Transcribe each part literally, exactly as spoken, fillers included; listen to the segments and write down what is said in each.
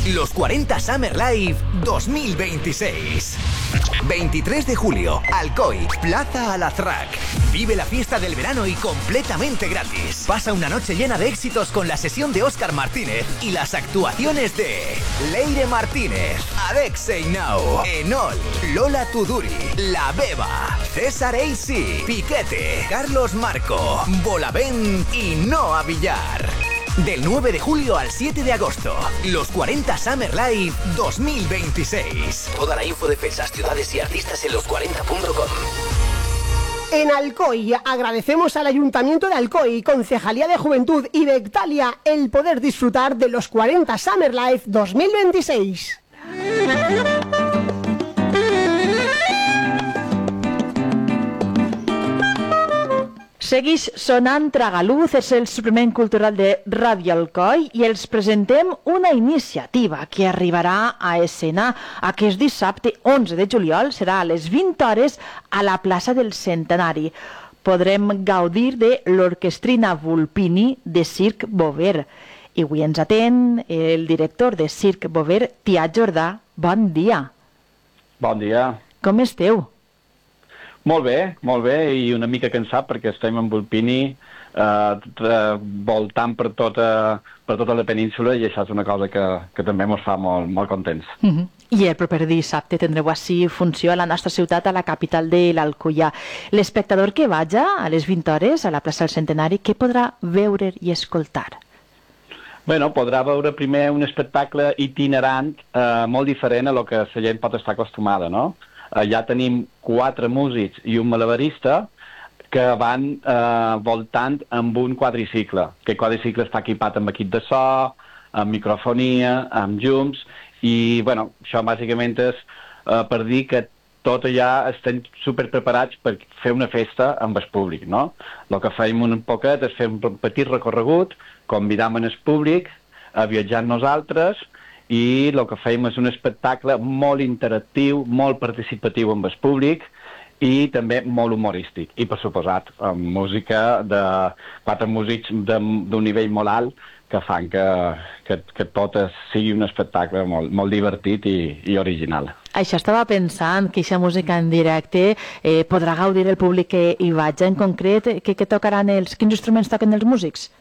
Los cuarenta Summer Live dos mil veintiséis. veintitrés de julio, Alcoy, Plaza Alazraq. Vive la fiesta del verano y completamente gratis. Pasa una noche llena de éxitos con la sesión de Óscar Martínez y las actuaciones de Leire Martínez, Alexei Nau, Enol, Lola Tuduri, La Beba, César A C, Piquete, Carlos Marco, Bolavent y Noa Villar. Del nueve de julio al siete de agosto, los cuarenta Summer Live dos mil veintiséis. Toda la info de fechas, ciudades y artistas en los cuarenta punto com. En Alcoy agradecemos al Ayuntamiento de Alcoy, Concejalía de Juventud y Bectalia el poder disfrutar de los cuarenta Summer Live dos mil veintiséis. Segueix sonant Tragaluz, és el suplement cultural de Ràdio Alcoi i els presentem una iniciativa que arribarà a escena aquest dissabte onze de juliol, serà a les vint hores a la plaça del Centenari. Podrem gaudir de l'orquestrina Vulpini de Circ Bover. I avui ens atén el director de Circ Bover, Tià Jordà. Bon dia. Bon dia. Com esteu? Molt bé, molt bé, i una mica cansat perquè estem en Vulpini eh, voltant per tota, per tota la península i això és una cosa que, que també ens fa molt, molt contents. Uh-huh. I el proper dissabte tindreu així funció a la nostra ciutat, a la capital de l'Alcoià. L'espectador que vaja a les vint hores a la plaça del Centenari, què podrà veure i escoltar? Bueno, podrà veure primer un espectacle itinerant eh, molt diferent a lo que la gent pot estar acostumada, no? Uh, ja tenim quatre músics i un malabarista que van uh, voltant amb un quadricicle. Aquest quadricicle està equipat amb equip de so, amb microfonia, amb llums, i bueno, això bàsicament és uh, per dir que tot allà estem superpreparats per fer una festa amb el públic, no? El que fem un poquet és fer un petit recorregut, convidam el públic a viatjar amb nosaltres, i el que fem és un espectacle molt interactiu, molt participatiu amb el públic i també molt humorístic. I, per suposat, amb música de quatre músics d'un nivell molt alt que fan que, que, que tot sigui un espectacle molt, molt divertit i, i original. Això estava pensant, que aquesta música en directe eh, podrà gaudir el públic que hi vaig. En concret, que, que tocaran els, quins instruments toquen els músics?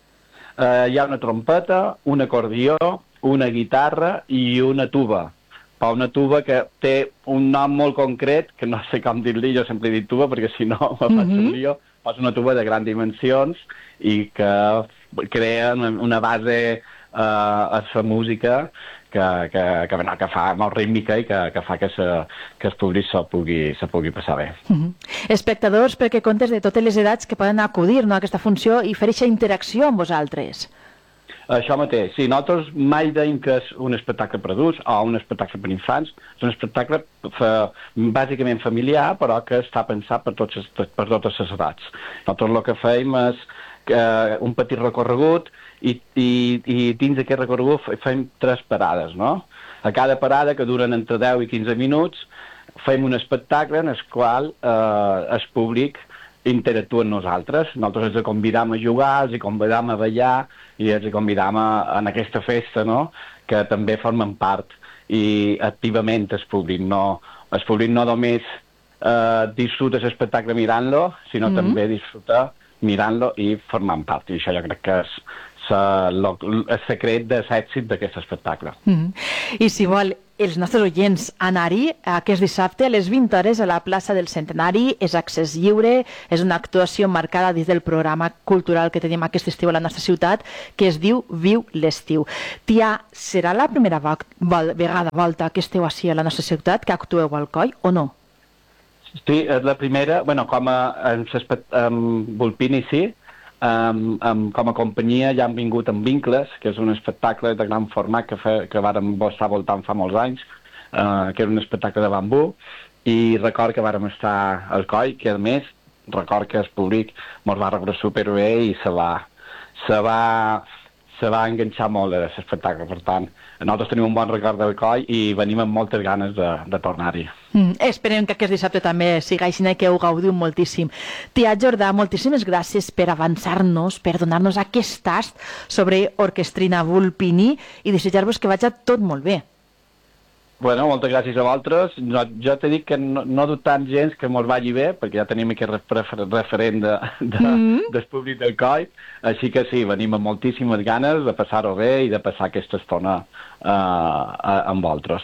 Uh, hi ha una trompeta, un acordió, una guitarra i una tuba. Però una tuba que té un nom molt concret, que no sé com dir-li, jo sempre he dit tuba perquè si no me faig un lío, però és una tuba de grans dimensions i que crea una base uh, a la música que, que, que, bueno, que fa molt rítmica i que, que fa que, se, que el públic se pugui, se pugui passar bé. Uh-huh. Espectadors, perquè comptes de totes les edats que poden acudir, no, a aquesta funció i fer aquesta interacció amb vosaltres. Això mateix, sí, nosaltres mai deim que és un espectacle per adults o un espectacle per infants, és un espectacle fa, bàsicament familiar, però que està pensat per, tots, per totes les edats. Nosaltres el que fem és que, un petit recorregut i, i, i dins d'aquest recorregut fem tres parades, no? A cada parada, que duren entre deu i quinze minuts, fem un espectacle en el qual eh, el públic interactua amb nosaltres. Nosaltres els convidam a jugar, els convidam a ballar i els convidam a, en aquesta festa, no?, que també formen part i activament el públic. No, el públic no només eh, disfruta l'espectacle mirant-lo, sinó mm-hmm. també disfruta mirant-lo i formant part. I això jo crec que és el secret de l'èxit d'aquest espectacle. Mm-hmm. I si vol els nostres oients anar-hi aquest dissabte a les vint hores a la plaça del Centenari, és accés lliure, és una actuació marcada dins del programa cultural que tenim aquest estiu a la nostra ciutat, que es diu Viu l'estiu. Tia, serà la primera vegada volta que esteu així a la nostra ciutat, que actueu al Alcoi, o no? Sí, és la primera, bueno, com a en, en Vulpini sí, Um, um, com a companyia ja han vingut amb Vincles, que és un espectacle de gran format que, fe, que vàrem estar voltant fa molts anys, uh, que era un espectacle de bambú, i record que vàrem estar al Coi, que a més, record que el públic ens va rebre superbé i se va, se va se va enganxar molt a l'espectacle. Per tant, nosaltres tenim un bon record del coll i venim amb moltes ganes de, de tornar-hi. Mm, esperem que aquest dissabte també siga així i que ho gaudiu moltíssim. Tia Jordà, moltíssimes gràcies per avançar-nos, per donar-nos aquest tast sobre Orquestrina Vulpini i desitjar-vos que vagi tot molt bé. Bueno, moltes gràcies a vosaltres. No, jo t'he dit que no, no dubtant gens que mos vagi bé, perquè ja tenim aquest refer referent de, de, mm -hmm. del públic del coll, així que sí, venim amb moltíssimes ganes de passar-ho bé i de passar aquesta estona uh, amb vosaltres.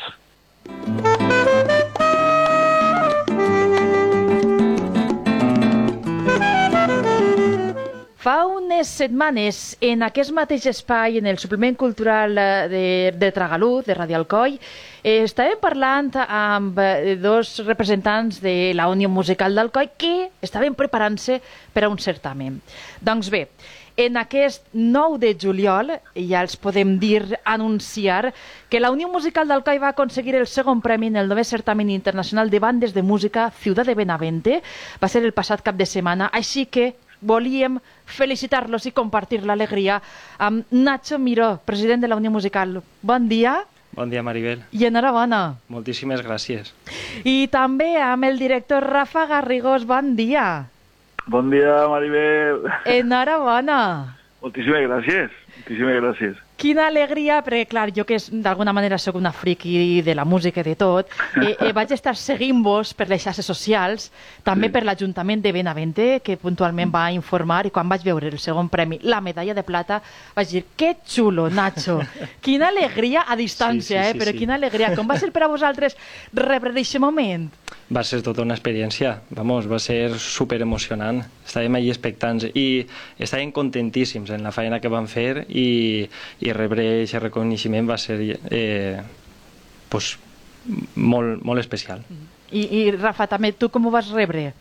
Fa unes setmanes, en aquest mateix espai, en el suplement cultural de, de Tragaluz, de Ràdio Alcoi, eh, estàvem parlant amb dos representants de la Unió Musical d'Alcoi que estaven preparant-se per a un certamen. Doncs bé, en aquest nou de juliol, ja els podem dir, anunciar, que la Unió Musical d'Alcoi va aconseguir el segon premi en el novè certamen internacional de bandes de música Ciutat de Benavente. Va ser el passat cap de setmana, així que volíem felicitar-los i compartir l'alegria amb Nacho Miró, president de la Unió Musical. Bon dia. Bon dia, Maribel. I enhorabona. Moltíssimes gràcies. I també amb el director Rafa Garrigós. Bon dia. Bon dia, Maribel. Enhorabona. Moltíssimes gràcies. Moltíssimes gràcies. Quina alegria, perquè clar, jo que d'alguna manera sóc una friki de la música i de tot, eh, eh, vaig estar seguint-vos per les xarxes socials, també sí. per l'Ajuntament de Benavente, que puntualment va informar, i quan vaig veure el segon premi, la medalla de plata, vaig dir, que xulo, Nacho. Quina alegria a distància, sí, sí, sí, eh? Però sí. Quina alegria. Com va ser per a vosaltres rebre aquest moment? Va ser tota una experiència, vamos, va ser super emocionant. Estàvem allà expectants i estàvem contentíssims en la feina que vam fer i, i rebre aquest reconeixement va ser eh, pues, molt, molt especial. I, I Rafa, també tu com ho vas rebre?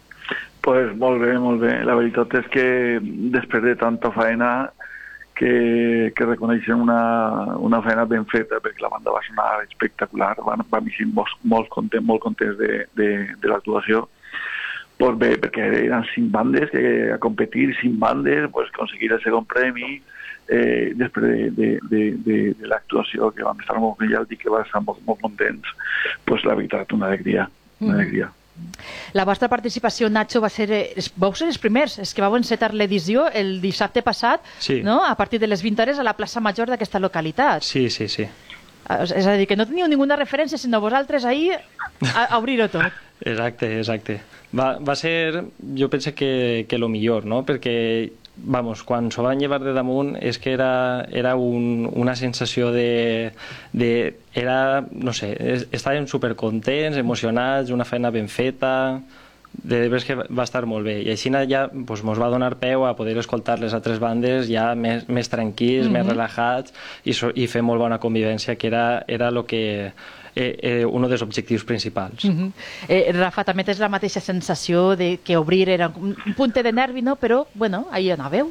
Pues molt bé, molt bé. La veritat és que després de tanta feina que, que reconeixen una, una feina ben feta, perquè la banda va sonar espectacular, vam, vam ser molt, molt contents, molt contents de, de, de l'actuació. Pues bé, perquè eren cinc bandes, que a competir cinc bandes, pues aconseguir el segon premi, eh, després de, de, de, de, de l'actuació, que vam estar molt bé, ja dic que vam estar molt, molt contents, pues la veritat, una alegria, una alegria. Mm. La vostra participació, Nacho, va ser, vau ser els primers, és que vau encetar l'edició el dissabte passat, sí. no? A partir de les vint hores a la plaça Major d'aquesta localitat. Sí, sí, sí. És a dir, que no teniu ninguna referència, sinó vosaltres ahir a, a obrir-ho tot. Exacte, exacte. Va, va ser, jo penso que, que lo millor, no? Perquè, vamos, quan s'ho van llevar de damunt és que era, era un, una sensació de, de... Era, no sé, estàvem supercontents, emocionats, una feina ben feta, de veres que va estar molt bé. I així ja pues, mos va donar peu a poder escoltar les altres bandes ja més, més tranquils, mm-hmm. més relajats i, so, i fer molt bona convivència, que era, era lo que... Eh, eh, un dels objectius principals. Uh-huh. eh, Rafa, també tens la mateixa sensació de que obrir era un punt de nervi, no? Però, bueno, ahí anàveu.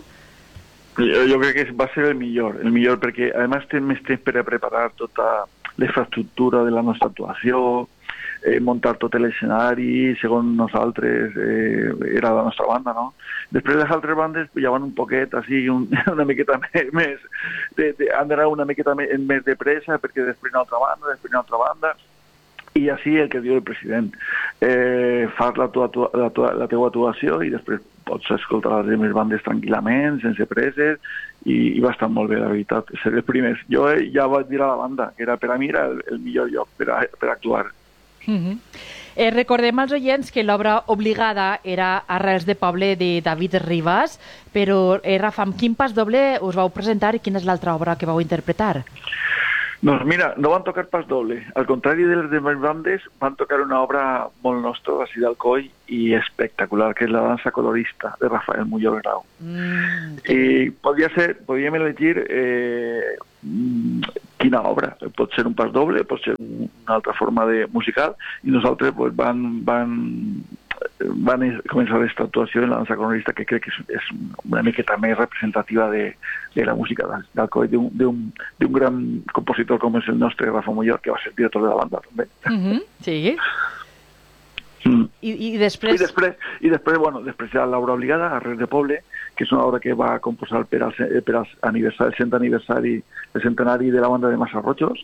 Jo, jo crec que va ser el millor, el millor, perquè a més té més temps per a preparar tota l'infraestructura de la nostra actuació, eh, muntar tot l'escenari, segons nosaltres eh, era la nostra banda, no? Després les altres bandes ja van un poquet, així, un, una miqueta més, de, de, han d'anar una miqueta més, més de pressa, perquè després una altra banda, després una altra banda, i així el que diu el president, eh, fas la, tua, la, tua, la teva actuació i després pots escoltar les altres bandes tranquil·lament, sense presses, i, i va estar molt bé, la veritat, ser els primers. Jo eh, ja vaig dir a la banda que era, per a mi era el, el millor lloc per a, per a actuar. Uh-huh. eh, recordem als oients que l'obra obligada era Arrels de Poble de David Rivas, però eh, Rafa, amb quin pas doble us vau presentar i quina és l'altra obra que vau interpretar? Doncs mira, no van tocar pas doble. Al contrari de les demás bandes, van tocar una obra molt nostra, d'ací d'Alcoi, i espectacular, que és la dansa colorista de Rafael Muñoz Grau. Mm, I podia ser, podíem elegir eh, quina obra. Pot ser un pas doble, pot ser una altra forma de musical, i nosaltres pues, van, van, van començar aquesta actuació en la dansa colorista, que crec que és, és una miqueta més representativa de, de la música d'Alcoi, d'un gran compositor com és el nostre Rafa Muñoz, que va ser director de la banda també. Mm-hmm, sí. Mm. I, I després... I després, i després, bueno, després hi ha l'obra obligada, Arrels de Poble, que és una obra que va composar per al, per al aniversari, el cent aniversari, el centenari de la banda de Massarrojos,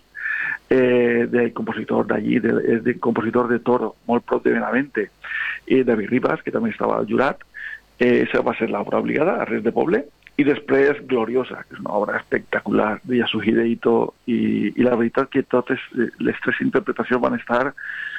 eh, del compositor d'allí, de, és del compositor de Toro, molt prop de Benavente, i David Ribas, que també estava al jurat. Eh, esa va ser l'obra obligada, Arrels de Poble, i després Gloriosa, que és una obra espectacular de Yasuhide Ito, i, i la veritat que totes les tres interpretacions van estar...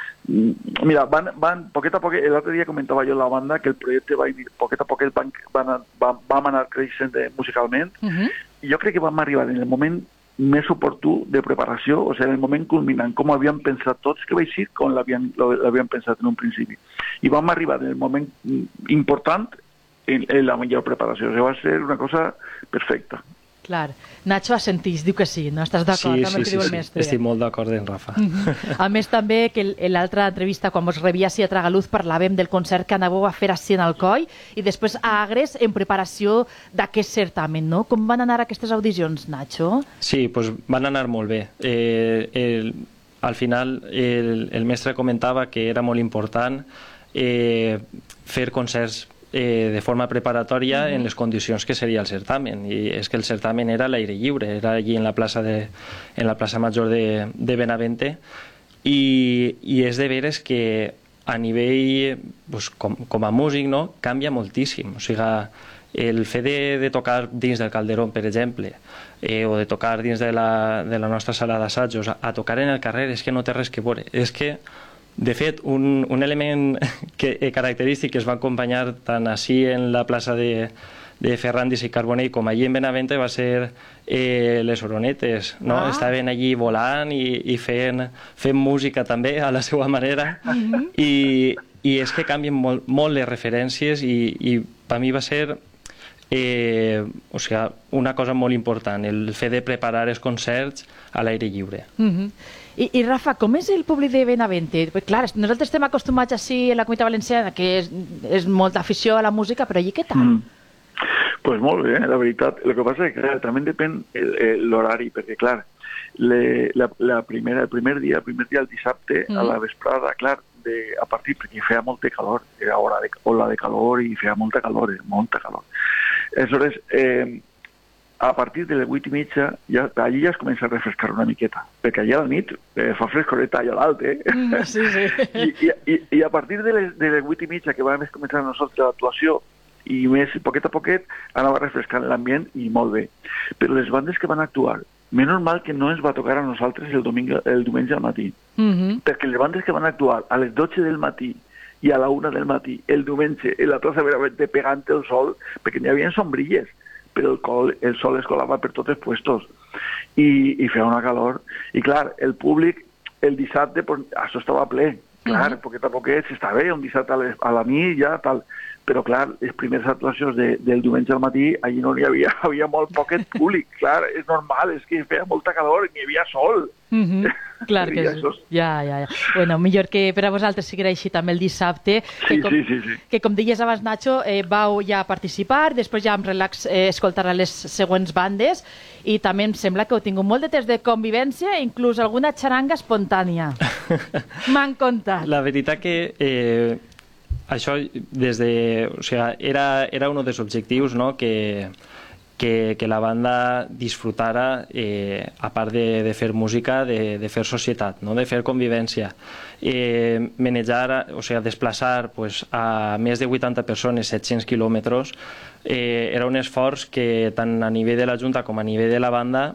Mira, van, van, poquet a poquet, l'altre dia comentava jo a la banda que el projecte va, poquet a poquet van, van, van, vam anar creixent musicalment, uh-huh. i jo crec que vam arribar en el moment més oportú de preparació, o sigui, en el moment culminant, com havíem pensat tots que va ser, com l'havíem pensat en un principi. I vam arribar en el moment important en, en la millor preparació, o sigui, va ser una cosa perfecta. Clar. Nacho assentís, diu que sí, no? Estàs d'acord sí, amb sí, el que sí, diu el sí. mestre? Estic molt d'acord amb Rafa. Uh-huh. A més, també, que l'altra entrevista, quan vos rebia a Tragaluz, parlàvem del concert que anàveu a fer així en Alcoi i després a Agres en preparació d'aquest certamen, no? Com van anar aquestes audicions, Nacho? Sí, pues van anar molt bé. Eh, el, al final, el, el mestre comentava que era molt important eh, fer concerts Eh, de forma preparatòria uh-huh. en les condicions que seria el certamen, i és que el certamen era a l'aire lliure, era allí en la plaça, de, en la plaça Major de, de Benavente, i, i és de veres que a nivell pues, com, com a músic, no, canvia moltíssim, o sigui, el fet de, de tocar dins del Calderón, per exemple, eh, o de tocar dins de la, de la nostra sala d'assajos, a, a tocar en el carrer, és que no té res que veure, és que de fet, un, un element que, eh, característic que es va acompanyar tant així en la plaça de, de Ferrandis i Carbonell com allí en Benavente va ser eh, les oronetes, no? Ah. Estaven allí volant i, i fent, fent música també a la seva manera, uh-huh. I, i és que canvien molt, molt les referències i, i per mi va ser eh, o sigui, una cosa molt important, el fet de preparar els concerts a l'aire lliure. Uh-huh. I, I, Rafa, com és el públic de Benavente? Pues, clar, nosaltres estem acostumats així en la Comunitat Valenciana, que és, és molta afició a la música, però allí què tal? Mm. Pues molt bé, la veritat. El que passa és que clar, també depèn l'horari, perquè clar, le, la, la primera, el primer dia, el primer dia el dissabte, mm. a la vesprada, clar, de, a partir, perquè feia molta calor, era hora de, ola de calor i feia molta calor, eh, molta calor. Aleshores, eh, a partir de les vuit i mitja, ja, allí ja es comença a refrescar una miqueta, perquè allà a la nit eh, fa frescoreta allà a l'alt, eh? Mm, sí, sí. I, i, I a partir de les, de les vuit i mitja, que vam començar nosaltres l'actuació, i més, poquet a poquet, anava refrescant l'ambient i molt bé. Però les bandes que van actuar, menys mal que no ens va tocar a nosaltres el, domingo, el diumenge al matí, mm-hmm. perquè les bandes que van actuar a les dotze del matí i a la una del matí, el diumenge, en la plaça Benavente pegant el sol, perquè n'hi havia sombrilles, però el, col, el sol es colava per tots els puestos i, i feia una calor. I clar, el públic, el dissabte, pues, això estava ple. Clar, uh-huh. poquet a poquet s'està bé, un dissabte a, les, a la nit ja, tal. Però clar, les primeres actuacions de, del diumenge al matí, allí no hi havia, havia molt poquet públic. Clar, és normal, és que feia molta calor i n'hi havia sol. Uh-huh. Clar que sí. Ja, ja, ja. Bueno, millor que per a vosaltres seguirà així també el dissabte. Sí, que com, sí, sí, sí. Que com deies abans, Nacho, eh, vau ja participar, després ja amb relax eh, escoltarà les següents bandes i també em sembla que heu tingut molt de temps de convivència, inclús alguna xaranga espontània. M'han contat. La veritat que eh, això des de, o sigui, era, era un dels objectius, no?, que Que, que la banda disfrutara, eh, a part de, de fer música, de, de fer societat, no? De fer convivència. Eh, manejar, o sigui, desplaçar pues, a més de vuitanta persones, set-cents quilòmetres, eh, era un esforç que tant a nivell de la Junta com a nivell de la banda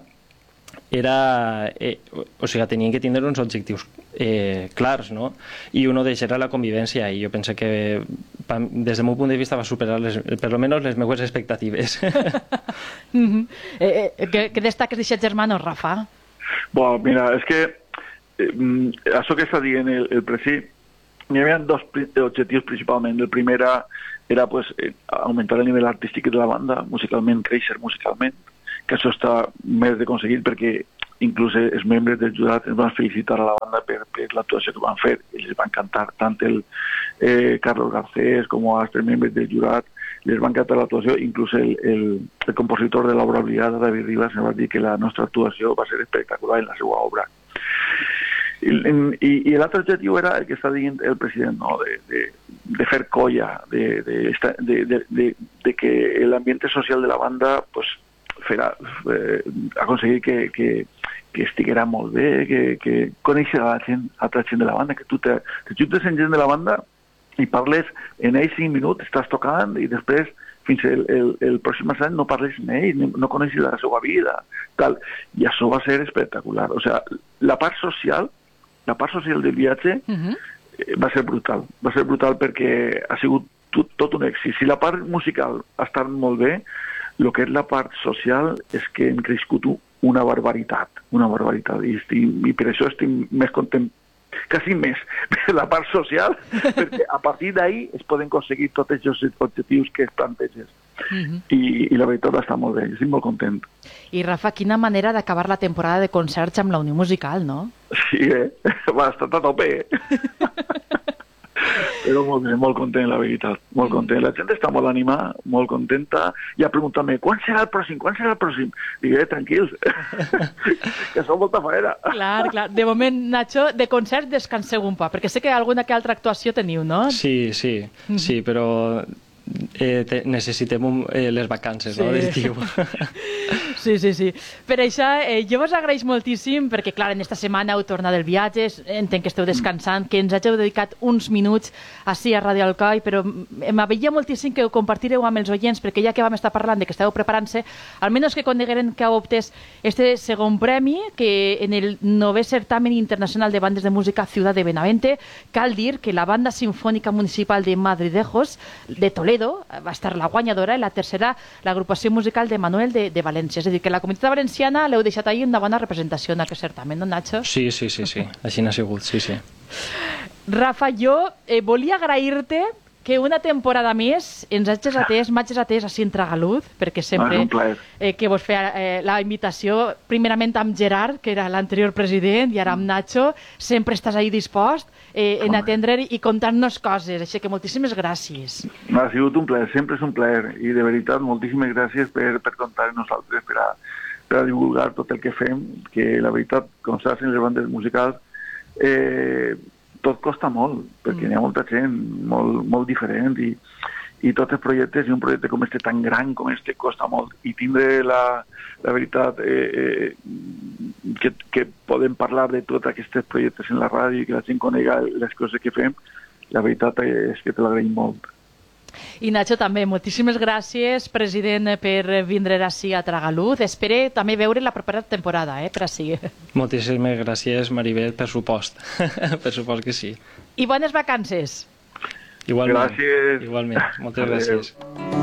era, eh, o sigui, tenien que tindre uns objectius eh, clars, no? I un d'ells era la convivència, i jo penso que des del meu punt de vista va superar les, per almenys les meves expectatives. mm-hmm. eh, eh, què, què destaques d'aquest germano, Rafa? Bueno, mira, és que eh, això que està dient el, el Preci, hi havia dos objectius principalment. El primer era, era pues, augmentar el nivell artístic de la banda, musicalment, créixer musicalment, que això està més de aconseguir perquè inclús els membres del jurat ens van felicitar a la banda per, per l'actuació que van fer. Ells van cantar, tant el eh, Carlos Garcés com els altres membres del jurat, les van cantar l'actuació, inclús el, el, el compositor de l'obra obligada, David Ribas, ens va dir que la nostra actuació va ser espectacular en la seva obra. I, i, i l'altre objectiu era el que està dient el president, no? de, de, de fer colla, de, de, de, de, de, de que l'ambient social de la banda pues, farà, eh, aconseguir que, que, que estiguera molt bé, que, que coneixi a la gent, a altra gent de la banda, que tu te, te juntes amb gent de la banda i parles en ells cinc minuts, estàs tocant i després fins el, el, el pròxim any no parles amb ells, no, no coneixis la seva vida, tal. I això va ser espectacular. O sigui, la part social, la part social del viatge uh-huh. va ser brutal. Va ser brutal perquè ha sigut tot, tot un èxit. Si la part musical ha estat molt bé, el que és la part social és que hem crescut una barbaritat, una barbaritat. I, estic, i per això estic més content, quasi més, per la part social, perquè a partir d'ahí es poden aconseguir tots els objectius que es planteges. Uh-huh. I, I la veritat està molt bé, estic molt content. I Rafa, quina manera d'acabar la temporada de concerts amb la Unió Musical, no? Sí, eh? Va estar a tope, eh? Però molt bé, molt content, la veritat, molt content. La gent està molt animada, molt contenta, i ha preguntat quan serà el pròxim, quan serà el pròxim? Dic, eh, tranquils, que som molta faena. Clar, clar. De moment, Nacho, de concert descanseu un poc, perquè sé que alguna que altra actuació teniu, no? Sí, sí, sí, però eh, te, necessitem un, eh, les vacances, sí. No, d'estiu. Sí, sí, sí. Per això, eh, jo vos agraeix moltíssim, perquè, clar, en esta setmana heu tornat del viatge, entenc que esteu descansant, que ens hàgiu dedicat uns minuts així a Ràdio Alcoi, però m'aveia moltíssim que ho compartireu amb els oients, perquè ja que vam estar parlant de que esteu preparant-se, almenys que conegueren que heu obtès este segon premi, que en el novè certamen internacional de bandes de música Ciutat de Benavente, cal dir que la Banda Sinfònica Municipal de Madridejos, de Toledo, va estar la guanyadora, i la tercera, l'agrupació musical de Manuel de, de València. És a dir, que la comunitat valenciana l'heu deixat ahir una bona representació en aquest certamen, no, Nacho? Sí, sí, sí, sí. Així n'ha sigut, sí, sí. Rafa, jo eh, volia agrair-te que una temporada més ens hagis atès, m'hagis atès així en Tragaluz, perquè sempre eh, que vos feia eh, la invitació, primerament amb Gerard, que era l'anterior president, i ara amb Nacho, sempre estàs ahí dispost eh, en atendre i contar-nos coses, així que moltíssimes gràcies. Ha sigut un plaer, sempre és un plaer, i de veritat moltíssimes gràcies per, per comptar amb nosaltres, per a, per a divulgar tot el que fem, que la veritat, com saps, en les bandes musicals, eh, tot costa molt, perquè mm. hi ha molta gent molt, molt diferent i, i tots els projectes, i un projecte com este tan gran com este costa molt, i tindre la, la veritat eh, eh, que, que podem parlar de tots aquests projectes en la ràdio i que la gent conega les coses que fem, la veritat és que te l'agraïm molt. I Nacho també, moltíssimes gràcies, president, per vindre així a Tragaluz. Espere també veure la propera temporada, eh, per així. Moltíssimes gràcies, Maribel, per supost. Per supost que sí. I bones vacances. Igualment. Gràcies. Igualment, moltes gràcies.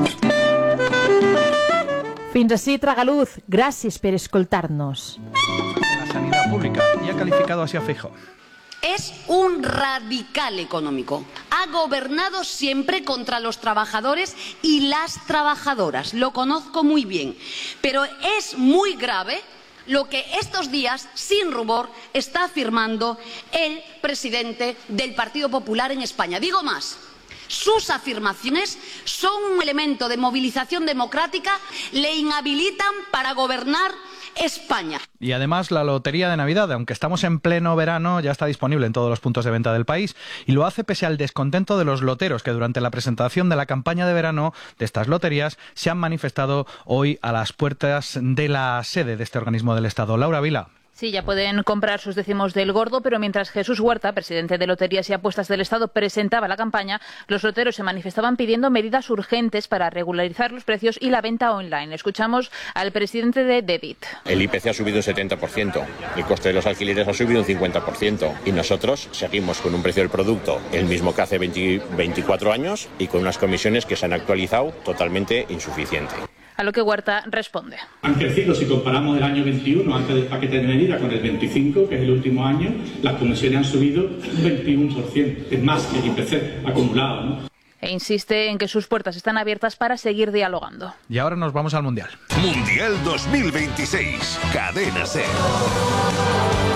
Fins així, Tragaluz. Gràcies per escoltar-nos. La sanidad pública ya ha calificado así a Feijóo. Es un radical económico. Ha gobernado siempre contra los trabajadores y las trabajadoras. Lo conozco muy bien. Pero es muy grave lo que estos días, sin rubor, está afirmando el presidente del Partido Popular en España. Digo más. Sus afirmaciones son un elemento de movilización democrática, le inhabilitan para gobernar España. Y además la lotería de Navidad, aunque estamos en pleno verano, ya está disponible en todos los puntos de venta del país y lo hace pese al descontento de los loteros que durante la presentación de la campaña de verano de estas loterías se han manifestado hoy a las puertas de la sede de este organismo del Estado. Laura Vila. Sí, ya pueden comprar sus décimos del gordo, pero mientras Jesús Huerta, presidente de Loterías y Apuestas del Estado, presentaba la campaña, los loteros se manifestaban pidiendo medidas urgentes para regularizar los precios y la venta online. Escuchamos al presidente de Dedit. El I P C ha subido un setenta por ciento, el coste de los alquileres ha subido un cincuenta por ciento y nosotros seguimos con un precio del producto el mismo que hace veinte, veinticuatro años y con unas comisiones que se han actualizado totalmente insuficientes. A lo que Huerta responde. Han crecido, si comparamos el año veintiuno, antes del paquete de medidas, con el veinticinco, que es el último año, las comisiones han subido un veintiuno por ciento. Es más que el I P C acumulado, ¿no? E insiste en que sus puertas están abiertas para seguir dialogando. Y ahora nos vamos al Mundial. Mundial dos mil veintiséis. Cadena SER.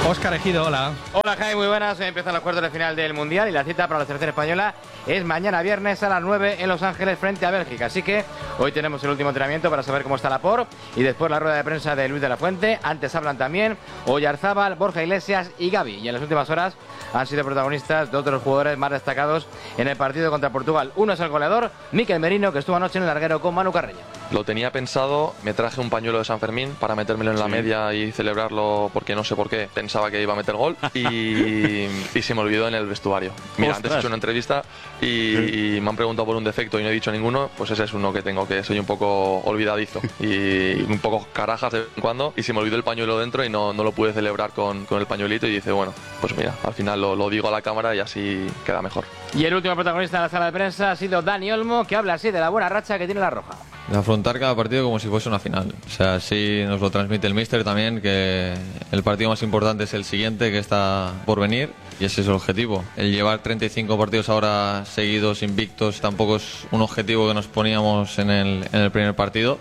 Óscar Ejido, hola. Hola Jaime, muy buenas. Hoy empiezan los cuartos de final del Mundial y la cita para la selección española es mañana viernes a las nueve en Los Ángeles frente a Bélgica. Así que hoy tenemos el último entrenamiento para saber cómo está Laporte y después la rueda de prensa de Luis de la Fuente. Antes hablan también Oyarzábal, Borja Iglesias y Gavi. Y en las últimas horas han sido protagonistas dos de los jugadores más destacados en el partido contra Portugal. Uno es el goleador, Mikel Merino, que estuvo anoche en el larguero con Manu Carreño. Lo tenía pensado, me traje un pañuelo de San Fermín para metérmelo en la sí. media y celebrarlo porque no sé por qué pensaba que iba a meter gol y, y se me olvidó en el vestuario. Mira, Ostras. antes he hecho una entrevista y, sí. y me han preguntado por un defecto y no he dicho ninguno, pues ese es uno que tengo, que soy un poco olvidadizo y un poco carajas de vez en cuando y se me olvidó el pañuelo dentro y no, no lo pude celebrar con, con el pañuelito y dice, bueno, pues mira, al final lo, lo digo a la cámara y así queda mejor. Y el último protagonista de la sala de prensa ha sido Dani Olmo, que habla así de la buena racha que tiene la Roja. De afrontar cada partido como si fuese una final. O sea, así nos lo transmite el míster también, que el partido más importante es el siguiente, que está por venir, y ese es el objetivo. El llevar treinta y cinco partidos ahora seguidos, invictos, tampoco es un objetivo que nos poníamos en el, en el primer partido,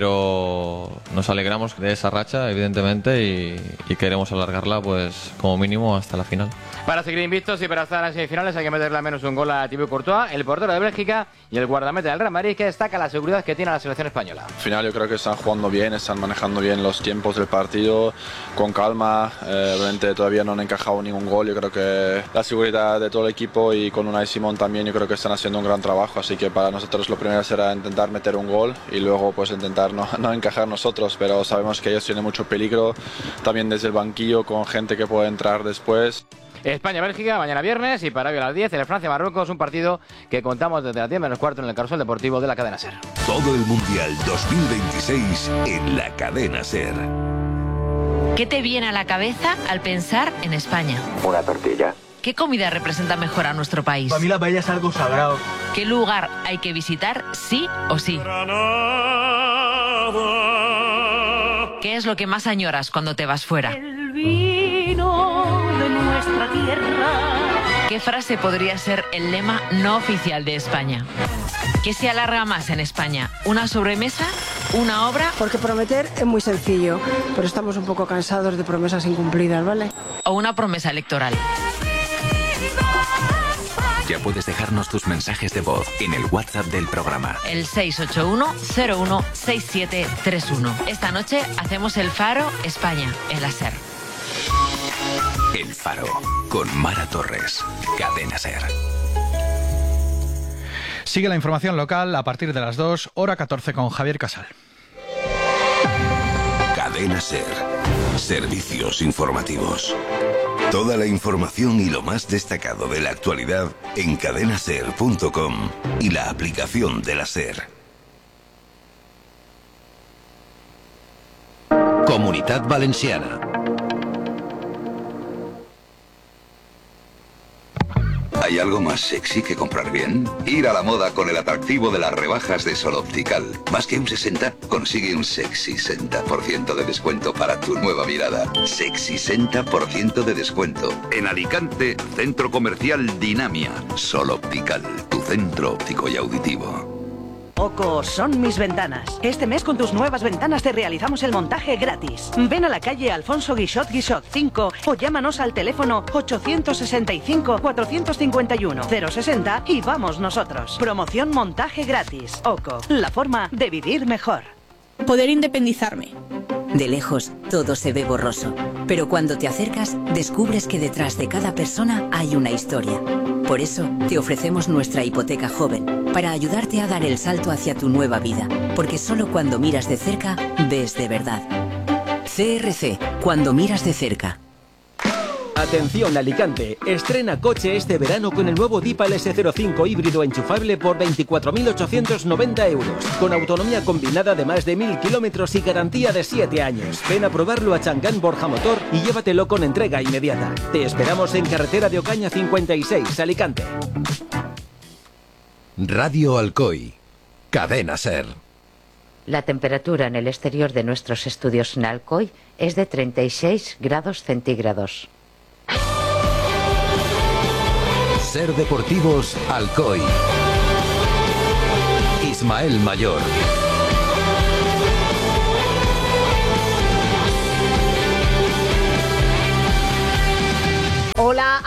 pero nos alegramos de esa racha, evidentemente, y, y queremos alargarla pues como mínimo hasta la final. Para seguir invictos y para estar en semifinales hay que meterle al menos un gol a Thibaut Courtois, el portero de Bélgica y el guardameta del Real Madrid, que destaca la seguridad que tiene la selección española. Al final yo creo que están jugando bien, están manejando bien los tiempos del partido, con calma, eh, obviamente todavía no han encajado ningún gol, yo creo que la seguridad de todo el equipo y con Unai Simón también yo creo que están haciendo un gran trabajo, así que para nosotros lo primero será intentar meter un gol y luego pues intentar no, no encajar nosotros, pero sabemos que ellos tienen mucho peligro, también desde el banquillo con gente que puede entrar después. España-Bélgica mañana viernes y para hoy a las diez en el Francia-Marruecos, un partido que contamos desde las diez menos cuarto en el Carrusel Deportivo de la cadena SER. Todo el Mundial dos mil veintiséis en la cadena SER. ¿Qué te viene a la cabeza al pensar en España? Una tortilla. ¿Qué comida representa mejor a nuestro país? Para mí la paella es algo sagrado. ¿Qué lugar hay que visitar sí o sí? ¿Qué es lo que más añoras cuando te vas fuera? El vino de nuestra tierra. ¿Qué frase podría ser el lema no oficial de España? ¿Qué se alarga más en España? ¿Una sobremesa? ¿Una obra? Porque prometer es muy sencillo, pero estamos un poco cansados de promesas incumplidas, ¿vale? ¿O una promesa electoral? Ya puedes dejarnos tus mensajes de voz en el WhatsApp del programa. El seis ocho uno cero uno seis siete tres uno. Esta noche hacemos el Faro España en la SER. El Faro, con Mara Torres, cadena SER. Sigue la información local a partir de las dos, hora catorce con Javier Casal. Cadena SER. Servicios informativos. Toda la información y lo más destacado de la actualidad en cadena ser punto com y la aplicación de la SER. Comunitat Valenciana. ¿Hay algo más sexy que comprar bien? Ir a la moda con el atractivo de las rebajas de Sol Optical. Más que un sesenta, consigue un sexy sesenta por ciento de descuento para tu nueva mirada. Sexy sesenta por ciento de descuento. En Alicante, Centro Comercial Dinamia. Sol Optical, tu centro óptico y auditivo. Oco son mis ventanas. Este mes con tus nuevas ventanas te realizamos el montaje gratis. Ven a la calle Alfonso Guixot Guixot cinco o llámanos al teléfono ochocientos sesenta y cinco, cuatrocientos cincuenta y uno, cero sesenta y vamos nosotros. Promoción montaje gratis. Oco, la forma de vivir mejor. Poder independizarme. De lejos, todo se ve borroso, pero cuando te acercas, descubres que detrás de cada persona hay una historia. Por eso, te ofrecemos nuestra hipoteca joven, para ayudarte a dar el salto hacia tu nueva vida, porque solo cuando miras de cerca, ves de verdad. C R C, cuando miras de cerca. Atención Alicante, estrena coche este verano con el nuevo Dipal ese cero cinco híbrido enchufable por veinticuatro mil ochocientos noventa euros, con autonomía combinada de más de mil kilómetros y garantía de siete años. Ven a probarlo a Changán Borja Motor y llévatelo con entrega inmediata. Te esperamos en carretera de Ocaña cincuenta y seis, Alicante. Radio Alcoy, cadena SER. La temperatura en el exterior de nuestros estudios en Alcoy es de treinta y seis grados centígrados. SER Deportivos Alcoy. Ismael Mayor.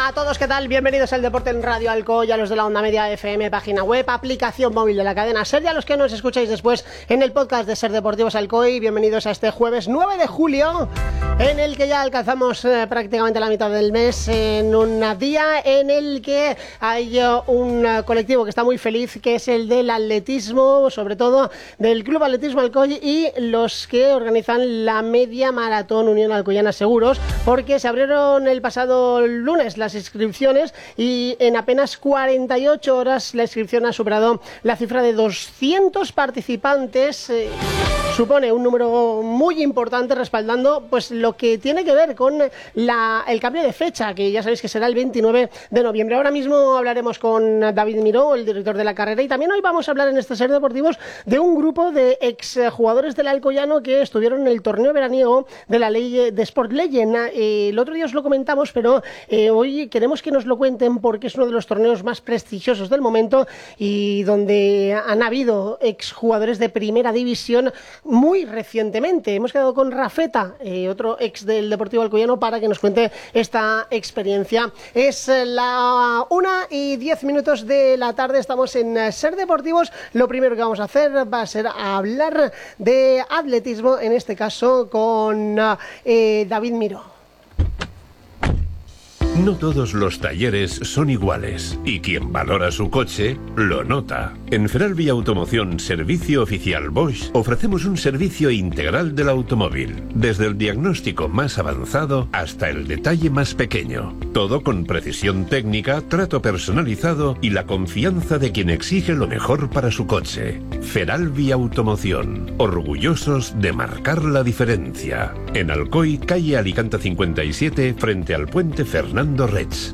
a todos, ¿qué tal? Bienvenidos al Deporte en Radio Alcoy, a los de la Onda Media F M, página web, aplicación móvil de la cadena SER, y a los que nos escucháis después en el podcast de SER Deportivos Alcoy. Bienvenidos a este jueves nueve de julio, en el que ya alcanzamos eh, prácticamente la mitad del mes, en un día en el que hay uh, un uh, colectivo que está muy feliz, que es el del atletismo, sobre todo del Club Atletismo Alcoy y los que organizan la Media Maratón Unión Alcoyana Seguros, porque se abrieron el pasado lunes las inscripciones y en apenas cuarenta y ocho horas la inscripción ha superado la cifra de doscientos participantes. Eh, supone un número muy importante, respaldando pues lo que tiene que ver con la, el cambio de fecha, que ya sabéis que será el veintinueve de noviembre. Ahora mismo hablaremos con David Miró, el director de la carrera, y también hoy vamos a hablar en este SER Deportivos de un grupo de exjugadores del Alcoyano que estuvieron en el torneo veraniego de la ley de Sport Legend. Eh, el otro día os lo comentamos, pero eh, hoy queremos que nos lo cuenten porque es uno de los torneos más prestigiosos del momento y donde han habido exjugadores de primera división muy recientemente. Hemos quedado con Rafeta, eh, otro ex del Deportivo Alcoyano, para que nos cuente esta experiencia. Es la una y diez minutos de la tarde, estamos en SER Deportivos. Lo primero que vamos a hacer va a ser hablar de atletismo, en este caso con eh, David Miró. No todos los talleres son iguales y quien valora su coche lo nota. En Feralvi Automoción Servicio Oficial Bosch ofrecemos un servicio integral del automóvil, desde el diagnóstico más avanzado hasta el detalle más pequeño. Todo con precisión técnica, trato personalizado y la confianza de quien exige lo mejor para su coche. Feralvi Automoción, orgullosos de marcar la diferencia. En Alcoy, calle Alicante cincuenta y siete, frente al puente Fernando Reds.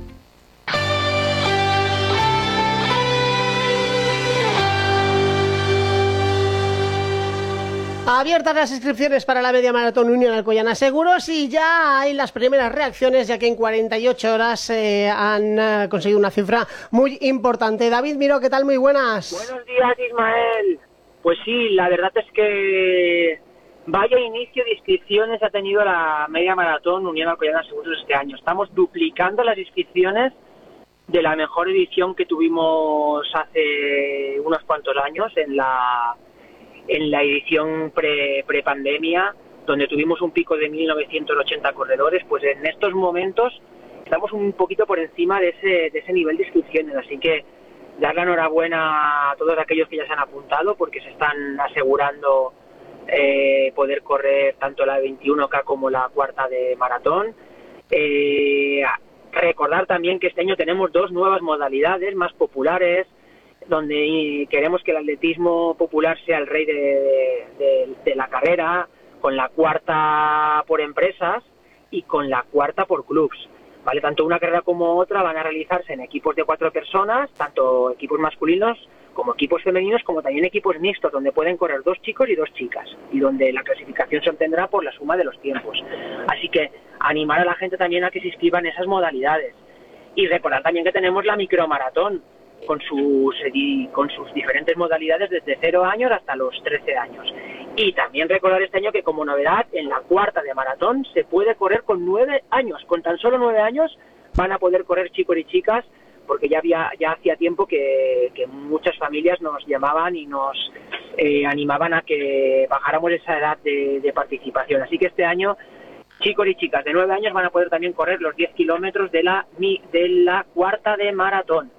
Abiertas las inscripciones para la Media Maratón Unión Alcoyana Seguros y ya hay las primeras reacciones, ya que en cuarenta y ocho horas eh, han uh, conseguido una cifra muy importante. David Miró, ¿qué tal? Muy buenas. Buenos días, Ismael. Pues sí, la verdad es que vaya inicio de inscripciones ha tenido la Media Maratón Unión Alcoyana Seguros este año. Estamos duplicando las inscripciones de la mejor edición que tuvimos hace unos cuantos años, en la en la edición pre, pre-pandemia, donde tuvimos un pico de mil novecientos ochenta corredores. Pues en estos momentos estamos un poquito por encima de ese, de ese nivel de inscripciones, así que dar la enhorabuena a todos aquellos que ya se han apuntado, porque se están asegurando Eh, poder correr tanto la veintiuno K como la cuarta de maratón. Eh, recordar también que este año tenemos dos nuevas modalidades más populares, donde queremos que el atletismo popular sea el rey de, de, de la carrera, con la cuarta por empresas y con la cuarta por clubs. ¿Vale? Tanto una carrera como otra van a realizarse en equipos de cuatro personas, tanto equipos masculinos como equipos femeninos, como también equipos mixtos, donde pueden correr dos chicos y dos chicas, y donde la clasificación se obtendrá por la suma de los tiempos. Así que animar a la gente también a que se inscriban en esas modalidades. Y recordar también que tenemos la micromaratón, con sus, con sus diferentes modalidades, desde cero años hasta los trece años. Y también recordar este año que, como novedad, en la cuarta de maratón se puede correr con nueve años. Con tan solo nueve años van a poder correr chicos y chicas, porque ya había ya hacía tiempo que, que muchas familias nos llamaban y nos eh, animaban a que bajáramos esa edad de, de participación. Así que este año chicos y chicas de nueve años van a poder también correr los diez kilómetros de la, de la cuarta de maratón.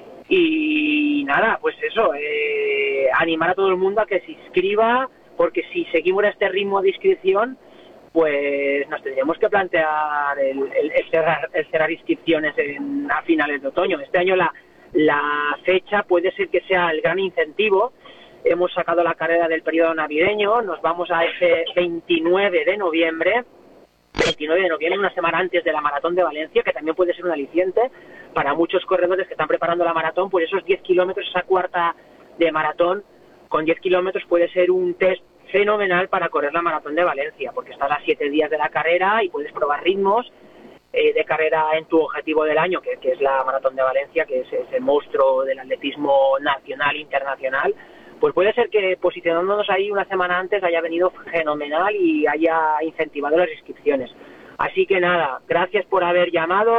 Y nada, pues eso, eh, animar a todo el mundo a que se inscriba, porque si seguimos a este ritmo de inscripción, pues nos tendríamos que plantear el, el, el, cerrar, el cerrar inscripciones en, a finales de otoño. Este año la, la fecha puede ser que sea el gran incentivo. Hemos sacado la carrera del periodo navideño, nos vamos a ese veintinueve de noviembre, veintinueve de noviembre, una semana antes de la Maratón de Valencia, que también puede ser un aliciente para muchos corredores que están preparando la maratón. Pues esos diez kilómetros, esa cuarta de maratón, con diez kilómetros puede ser un test fenomenal para correr la Maratón de Valencia, porque estás a siete días de la carrera y puedes probar ritmos eh, de carrera en tu objetivo del año, que, que es la Maratón de Valencia, que es ese monstruo del atletismo nacional e internacional. Pues puede ser que posicionándonos ahí una semana antes haya venido fenomenal y haya incentivado las inscripciones. Así que nada, gracias por haber llamado,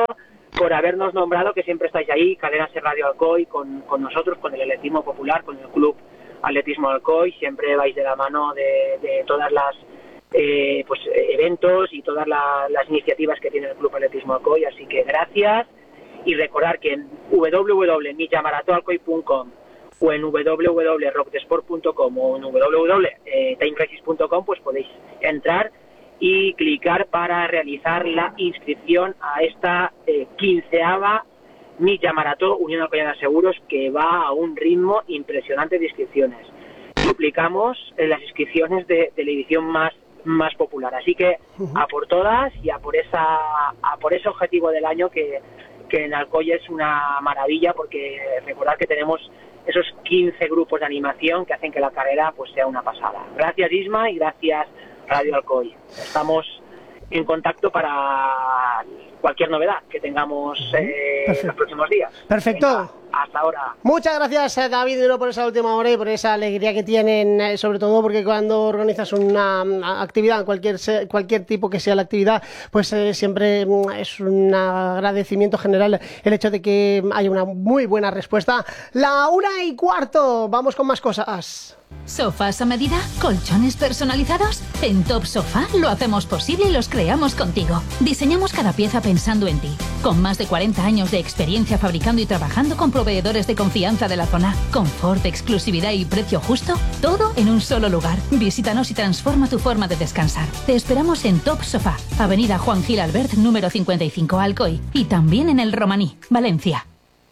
por habernos nombrado, que siempre estáis ahí, Cadena Ser Radio Alcoy, con, con nosotros, con el atletismo popular, con el Club Atletismo Alcoy, siempre vais de la mano de, de todas las eh, pues eventos y todas la, las iniciativas que tiene el Club Atletismo Alcoy, así que gracias, y recordar que en w w w punto milla marató alcoy punto com o en w w w punto rock de sport punto com o en w w w punto time races punto com pues podéis entrar y clicar para realizar la inscripción a esta eh, quinceava Milla Marató Unión Alcoyana Seguros, que va a un ritmo impresionante de inscripciones. Duplicamos eh, las inscripciones de, de la edición más más popular, así que uh-huh. a por todas y a por esa a por ese objetivo del año que, que en Alcoy es una maravilla, porque recordad que tenemos esos quince grupos de animación que hacen que la carrera pues sea una pasada. Gracias, Isma, y gracias, Radio Alcoy. Estamos en contacto para cualquier novedad que tengamos eh, en los próximos días. Perfecto. Venga, hasta ahora. Muchas gracias, David, por esa última hora y por esa alegría que tienen, eh, sobre todo porque cuando organizas una, una actividad, cualquier cualquier tipo que sea la actividad, pues eh, siempre es un agradecimiento general el hecho de que haya una muy buena respuesta. La una y cuarto, vamos con más cosas. ¿Sofás a medida? ¿Colchones personalizados? En Top Sofá lo hacemos posible y los creamos contigo. Diseñamos cada pieza pensando en ti. Con más de cuarenta años de experiencia fabricando y trabajando con proveedores de confianza de la zona. Confort, exclusividad y precio justo. Todo en un solo lugar. Visítanos y transforma tu forma de descansar. Te esperamos en Top Sofá, Avenida Juan Gil Albert, número cincuenta y cinco, Alcoy. Y también en el Romaní, Valencia.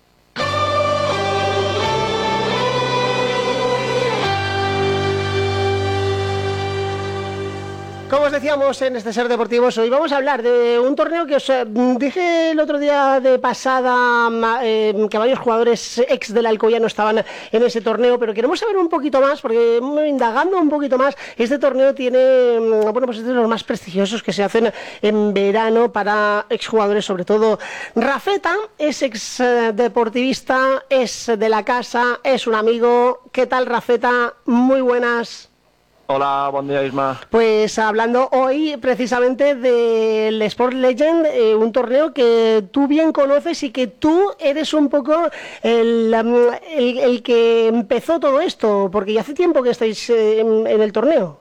Como os decíamos en este Ser Deportivos, hoy vamos a hablar de un torneo que os eh, dije el otro día de pasada, eh, que varios jugadores ex del Alcoyano estaban en ese torneo, pero queremos saber un poquito más, porque indagando un poquito más, este torneo tiene, bueno, pues es de los más prestigiosos que se hacen en verano para exjugadores, sobre todo. Rafeta es ex deportivista, es de la casa, es un amigo. ¿Qué tal, Rafeta? Muy buenas. Hola, buen día, Isma. Pues hablando hoy precisamente del Sport Legend, eh, un torneo que tú bien conoces y que tú eres un poco el, el, el que empezó todo esto, porque ya hace tiempo que estáis eh, en, en el torneo.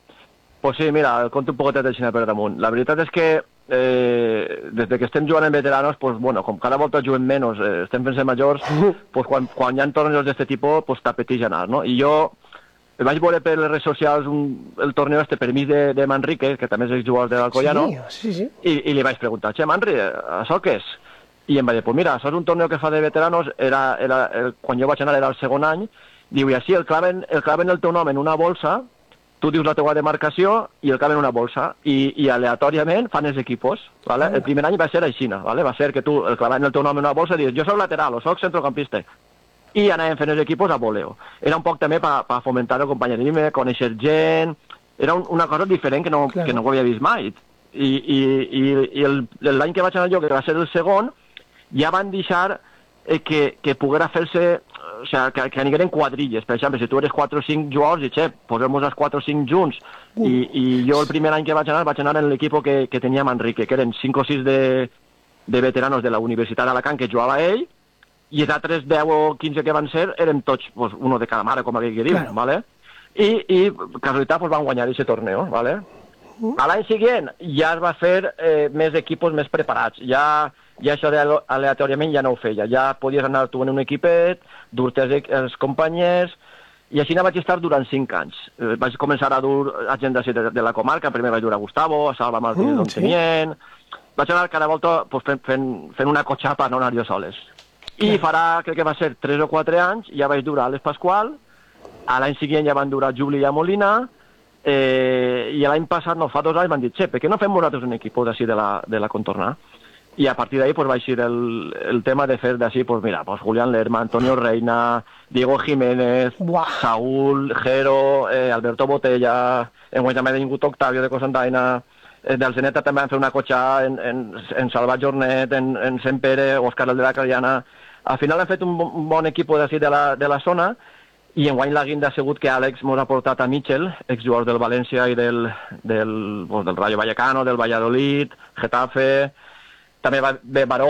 Pues sí, mira, conto un poco de Xina per damunt. La veritat és que eh, des que estem jugant en veteranos, pues bueno, com cada volta juguem menys, eh, estem fent-se majors, pues quan, quan hi ha torneos d'aquest tipus, pues t'apeteix anar, no? I jo vaig veure per les redes socials un, el torneo este per mi de, de Manrique, que també és exjugador de l'Alcoyano, sí, sí, sí. I, i li vaig preguntar, che, Manri, això què és? I em va dir, pues mira, això és un torneo que fa de veteranos, era, era, el, quan jo vaig anar era el segon any, diu, i així el claven, el claven el teu nom en una bolsa, tu dius la teua demarcació i el claven en una bolsa, i, i aleatòriament fan els equipos, ¿vale? El primer any va ser així, ¿vale? Va ser que tu el claven el teu nom en una bolsa i dius, jo soc lateral o soc centrocampista, i anàvem fent els equipos a voleo. Era un poc també per pa fomentar el companyerisme, conèixer gent, era un, una cosa diferent que no, claro. que no ho havia vist mai. I, i, i, i l'any que vaig anar jo, que va ser el segon, ja van deixar eh, que, que poguera fer-se, o sigui, que, que anigueren quadrilles. Per exemple, si tu eres quatre o cinc jugadors, i xe, posem-nos els quatre o cinc junts, uh. i, i jo el primer any que vaig anar, vaig anar en l'equip que, que tenia Manrique, que eren cinc o sis de, de veteranos de la Universitat d'Alacant que jugava ell, i els altres deu o quinze que van ser eren tots, pues, uno de cada mare, com aquell que diu, claro. ¿Vale? I, i casualitat pues, van guanyar aquest torneo, ¿vale? Uh. A l'any següent ja es va fer eh, més equipos més preparats, ja, ja això aleatòriament ja no ho feia, ja podies anar tu en un equipet, dur-te els, els companys, i així vaig estar durant cinc anys. Eh, vaig començar a dur a gent de, de la comarca, primer vaig dur a Gustavo, a Salva Martínez uh, d'Ontenient, sí. Vaig anar cada volta pues, fent, fent, fent una cotxapa, no anar jo soles. I farà, crec que va ser tres o quatre anys, ja vaig durar a l'Es Pasqual, a l'any següent ja van durar Juli i a Molina, eh, i l'any passat, no, fa dos anys, van dir, che, per què no fem nosaltres un equip d'ací de, la, de la contornar? I a partir d'ahí pues, va eixir el, el tema de fer d'ací, pues, mira, pues, Julián Lerma, Antonio Reina, Diego Jiménez, Buah. Saúl, Jero, eh, Alberto Botella, en guany també ha vingut Octavio de Cosandaina, del Zeneta també van fer una cotxa en, en, en Salvat Jornet, en, en Sant Pere, Òscar el de la Cariana. Al final hem fet un, un bon equip d'ací de, la, de la zona, i enguany la guinda ha sigut que Àlex mos ha portat a Michel, exjugador del València i del, del, pues, del Rayo Vallecano, del Valladolid, Getafe, també va ve Baró,